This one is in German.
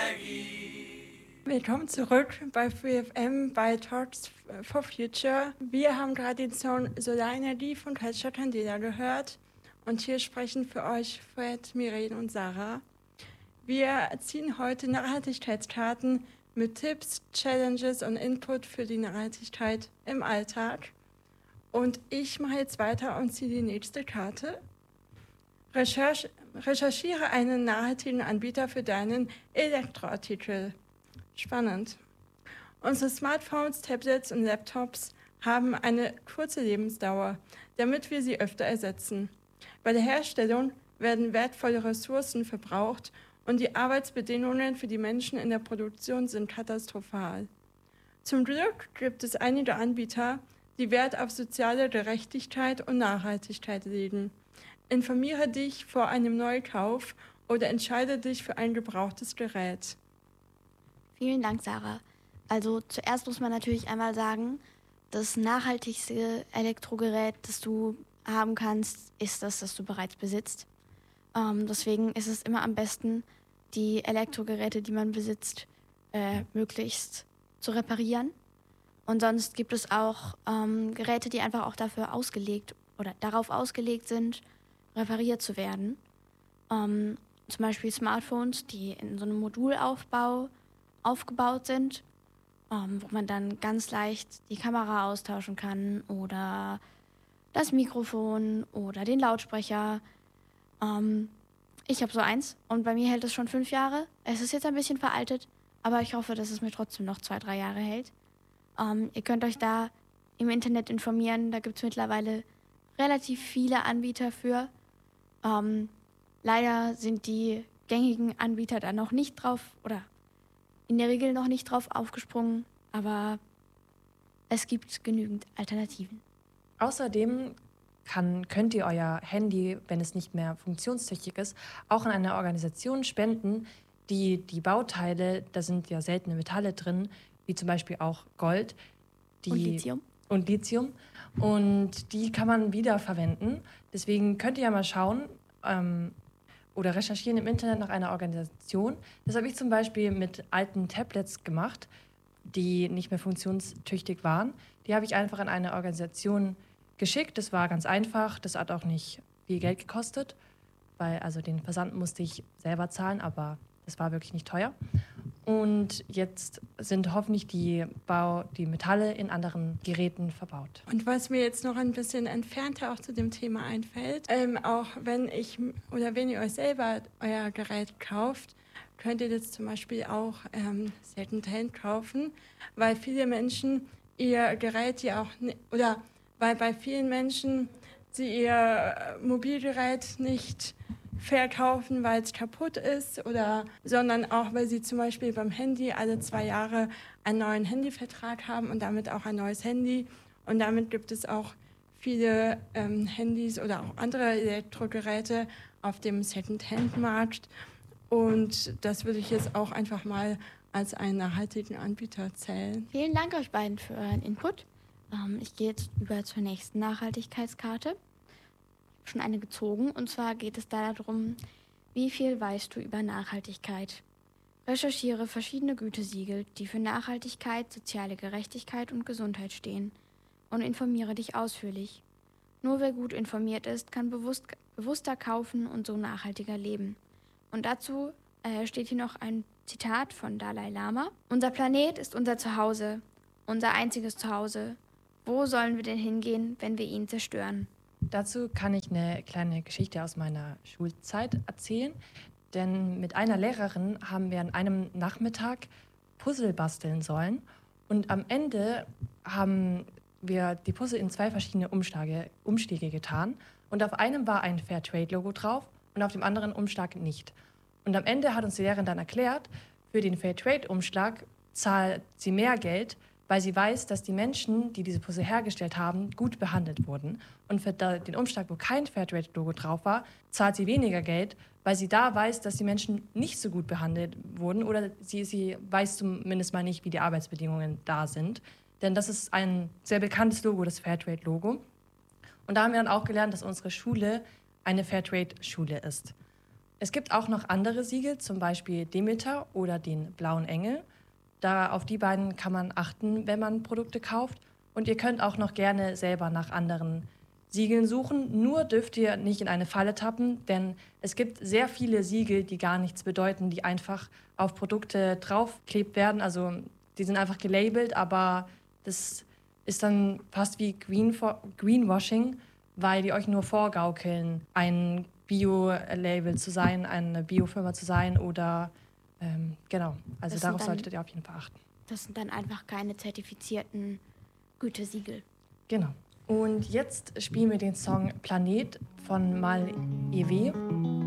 Willkommen zurück bei FreeFM bei Talks for Future. Wir haben gerade den Song Solarenergie von Culture Candela gehört und hier sprechen für euch Fred, Miren und Sarah. Wir ziehen heute Nachhaltigkeitskarten mit Tipps, Challenges und Input für die Nachhaltigkeit im Alltag. Und ich mache jetzt weiter und ziehe die nächste Karte. Recherchiere einen nachhaltigen Anbieter für deinen Elektroartikel. Spannend. Unsere Smartphones, Tablets und Laptops haben eine kurze Lebensdauer, damit wir sie öfter ersetzen. Bei der Herstellung werden wertvolle Ressourcen verbraucht und die Arbeitsbedingungen für die Menschen in der Produktion sind katastrophal. Zum Glück gibt es einige Anbieter, die Wert auf soziale Gerechtigkeit und Nachhaltigkeit legen. Informiere dich vor einem Neukauf oder entscheide dich für ein gebrauchtes Gerät. Vielen Dank, Sarah. Also zuerst muss man natürlich einmal sagen, das nachhaltigste Elektrogerät, das du haben kannst, ist das du bereits besitzt. Deswegen ist es immer am besten, die Elektrogeräte, die man besitzt, möglichst zu reparieren. Und sonst gibt es auch Geräte, die einfach auch dafür ausgelegt oder darauf ausgelegt sind, repariert zu werden. Zum Beispiel Smartphones, die in so einem Modulaufbau aufgebaut sind, wo man dann ganz leicht die Kamera austauschen kann oder das Mikrofon oder den Lautsprecher. Ich habe so eins und bei mir hält es schon 5 Jahre. Es ist jetzt ein bisschen veraltet, aber ich hoffe, dass es mir trotzdem noch 2, 3 Jahre hält. Ihr könnt euch da im Internet informieren, da gibt es mittlerweile relativ viele Anbieter für. Leider sind die gängigen Anbieter da noch nicht drauf oder in der Regel noch nicht drauf aufgesprungen, aber es gibt genügend Alternativen. Außerdem könnt ihr euer Handy, wenn es nicht mehr funktionstüchtig ist, auch an eine Organisation spenden, die Bauteile, da sind ja seltene Metalle drin, wie zum Beispiel auch Gold Und Lithium. Und Lithium. Und die kann man wiederverwenden. Deswegen könnt ihr ja mal schauen, oder recherchieren im Internet nach einer Organisation. Das habe ich zum Beispiel mit alten Tablets gemacht, die nicht mehr funktionstüchtig waren. Die habe ich einfach an eine Organisation geschickt. Das war ganz einfach. Das hat auch nicht viel Geld gekostet, weil also den Versand musste ich selber zahlen, aber das war wirklich nicht teuer. Und jetzt sind hoffentlich die Metalle in anderen Geräten verbaut. Und was mir jetzt noch ein bisschen entfernter auch zu dem Thema einfällt, auch wenn ihr euch selber euer Gerät kauft, könnt ihr das zum Beispiel auch Secondhand kaufen, weil viele Menschen ihr Gerät ja auch, weil bei vielen Menschen sie ihr Mobilgerät nicht verkaufen, weil es kaputt ist, sondern auch, weil sie zum Beispiel beim Handy alle 2 Jahre einen neuen Handyvertrag haben und damit auch ein neues Handy. Und damit gibt es auch viele Handys oder auch andere Elektrogeräte auf dem Second-Hand-Markt. Und das würde ich jetzt auch einfach mal als einen nachhaltigen Anbieter zählen. Vielen Dank euch beiden für euren Input. Ich gehe jetzt über zur nächsten Nachhaltigkeitskarte. Schon eine gezogen, und zwar geht es da darum, wie viel weißt du über Nachhaltigkeit? Recherchiere verschiedene Gütesiegel, die für Nachhaltigkeit, soziale Gerechtigkeit und Gesundheit stehen, und informiere dich ausführlich. Nur wer gut informiert ist, kann bewusster kaufen und so nachhaltiger leben. Und dazu steht hier noch ein Zitat von Dalai Lama. Unser Planet ist unser Zuhause, unser einziges Zuhause. Wo sollen wir denn hingehen, wenn wir ihn zerstören? Dazu kann ich eine kleine Geschichte aus meiner Schulzeit erzählen. Denn mit einer Lehrerin haben wir an einem Nachmittag Puzzle basteln sollen. Und am Ende haben wir die Puzzle in 2 verschiedene Umschläge getan. Und auf einem war ein Fairtrade-Logo drauf und auf dem anderen Umschlag nicht. Und am Ende hat uns die Lehrerin dann erklärt, für den Fairtrade-Umschlag zahlt sie mehr Geld, weil sie weiß, dass die Menschen, die diese Puzzle hergestellt haben, gut behandelt wurden. Und für den Umschlag, wo kein Fairtrade-Logo drauf war, zahlt sie weniger Geld, weil sie da weiß, dass die Menschen nicht so gut behandelt wurden oder sie weiß zumindest mal nicht, wie die Arbeitsbedingungen da sind. Denn das ist ein sehr bekanntes Logo, das Fairtrade-Logo. Und da haben wir dann auch gelernt, dass unsere Schule eine Fairtrade-Schule ist. Es gibt auch noch andere Siegel, zum Beispiel Demeter oder den Blauen Engel. Auf die beiden kann man achten, wenn man Produkte kauft. Und ihr könnt auch noch gerne selber nach anderen Siegeln suchen. Nur dürft ihr nicht in eine Falle tappen, denn es gibt sehr viele Siegel, die gar nichts bedeuten, die einfach auf Produkte draufklebt werden. Also die sind einfach gelabelt, aber das ist dann fast wie Greenwashing, weil die euch nur vorgaukeln, ein Bio-Label zu sein, eine Biofirma zu sein oder genau. Also darauf solltet ihr auf jeden Fall achten. Das sind dann einfach keine zertifizierten Gütesiegel. Genau. Und jetzt spielen wir den Song Planet von Mal EW.